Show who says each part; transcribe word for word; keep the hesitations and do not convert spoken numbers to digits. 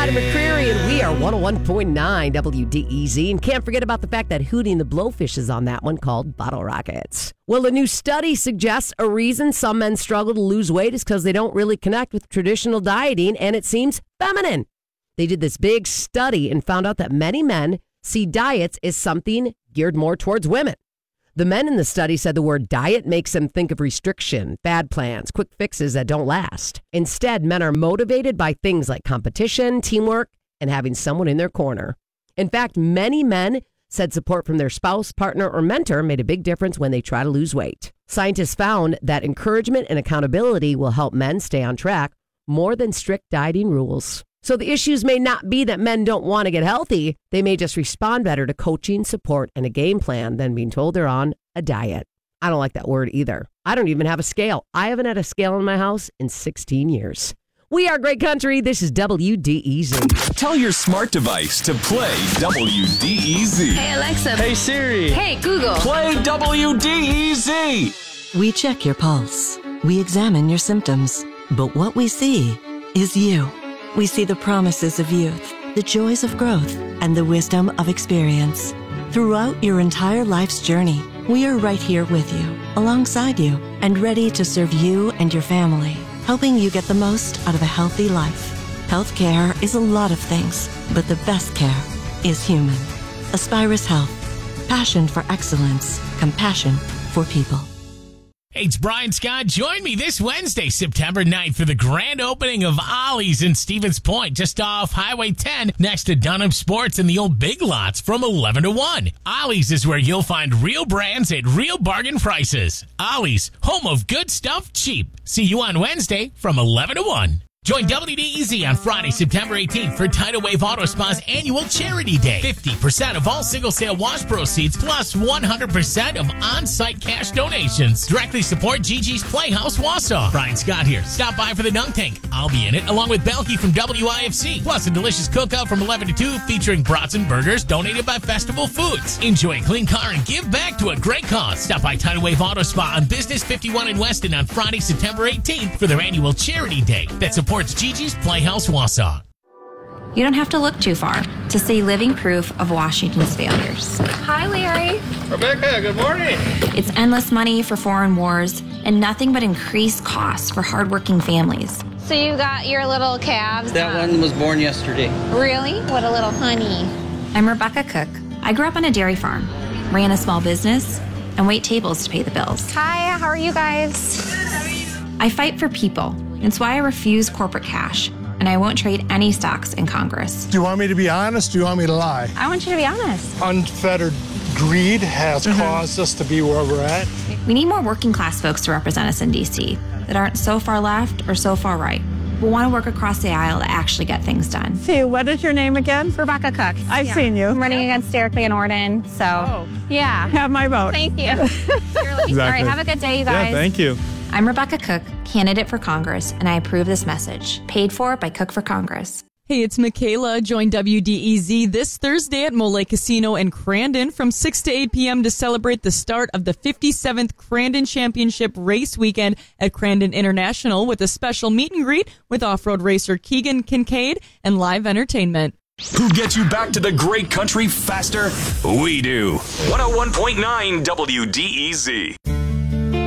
Speaker 1: Todd McCreary, and we are one oh one point nine W D E Z. And can't forget about the fact that Hootie and the Blowfish is on that one called Bottle Rockets. Well, a new study suggests a reason some men struggle to lose weight is because they don't really connect with traditional dieting, and it seems feminine. They did this big study and found out that many men see diets as something geared more towards women. The men in the study said the word diet makes them think of restriction, bad plans, quick fixes that don't last. Instead, men are motivated by things like competition, teamwork, and having someone in their corner. In fact, many men said support from their spouse, partner, or mentor made a big difference when they try to lose weight. Scientists found that encouragement and accountability will help men stay on track more than strict dieting rules. So the issues may not be that men don't want to get healthy. They may just respond better to coaching, support, and a game plan than being told they're on a diet. I don't like that word either. I don't even have a scale. I haven't had a scale in my house in sixteen years. We are Great Country. This is W D E Z.
Speaker 2: Tell your smart device to play W D E Z.
Speaker 3: Hey, Alexa.
Speaker 4: Hey, Siri.
Speaker 3: Hey, Google.
Speaker 2: Play W D E Z.
Speaker 5: We check your pulse. We examine your symptoms. But what we see is you. We see the promises of youth, the joys of growth, and the wisdom of experience. Throughout your entire life's journey, we are right here with you, alongside you, and ready to serve you and your family, helping you get the most out of a healthy life. Healthcare is a lot of things, but the best care is human. Aspirus Health. Passion for excellence. Compassion for people.
Speaker 6: Hey, it's Brian Scott. Join me this Wednesday, September ninth, for the grand opening of Ollie's in Stevens Point, just off Highway ten, next to Dunham Sports and the old Big Lots from eleven to one. Ollie's is where you'll find real brands at real bargain prices. Ollie's, home of good stuff cheap. See you on Wednesday from eleven to one. Join W D E Z on Friday, September eighteenth for Tidal Wave Auto Spa's annual Charity Day. fifty percent of all single sale wash proceeds plus one hundred percent of on-site cash donations. Directly support Gigi's Playhouse Wausau. Brian Scott here. Stop by for the dunk tank. I'll be in it along with Belky from W I F C. Plus a delicious cookout from eleven to two featuring brats and burgers donated by Festival Foods. Enjoy a clean car and give back to a great cause. Stop by Tidal Wave Auto Spa on Business fifty-one in Weston on Friday, September eighteenth for their annual Charity Day that supports Gigi's Playhouse Wausau.
Speaker 7: You don't have to look too far to see living proof of Washington's failures.
Speaker 3: Hi, Larry.
Speaker 4: Rebecca, good morning.
Speaker 7: It's endless money for foreign wars and nothing but increased costs for hardworking families.
Speaker 3: So you got your little calves?
Speaker 8: That one was born yesterday.
Speaker 3: Really? What a little honey.
Speaker 7: I'm Rebecca Cook. I grew up on a dairy farm, ran a small business, and wait tables to pay the bills.
Speaker 3: Hi, how are you guys?
Speaker 7: I fight for people. It's why I refuse corporate cash, and I won't trade any stocks in Congress.
Speaker 9: Do you want me to be honest? Do you want me to lie?
Speaker 3: I want you to be honest.
Speaker 9: Unfettered greed has mm-hmm. caused us to be where we're at.
Speaker 7: We need more working class folks to represent us in D C that aren't so far left or so far right. We want to work across the aisle to actually get things done.
Speaker 10: See, what is your name again?
Speaker 3: Rebecca Cook.
Speaker 10: I've
Speaker 3: yeah.
Speaker 10: seen you.
Speaker 3: I'm running against Derek Van Orden, so
Speaker 10: oh.
Speaker 3: yeah.
Speaker 10: Have my vote.
Speaker 3: Thank you. Exactly. All right, have a good day, you guys.
Speaker 4: Yeah, thank you.
Speaker 7: I'm Rebecca Cook, candidate for Congress, and I approve this message. Paid for by Cook for Congress.
Speaker 11: Hey, it's Michaela. Join W D E Z this Thursday at Mole Casino in Crandon from six to eight p.m. to celebrate the start of the fifty-seventh Crandon Championship Race Weekend at Crandon International with a special meet and greet with off-road racer Keegan Kincaid and live entertainment.
Speaker 2: Who gets you back to the great country faster? We do. one oh one point nine W D E Z.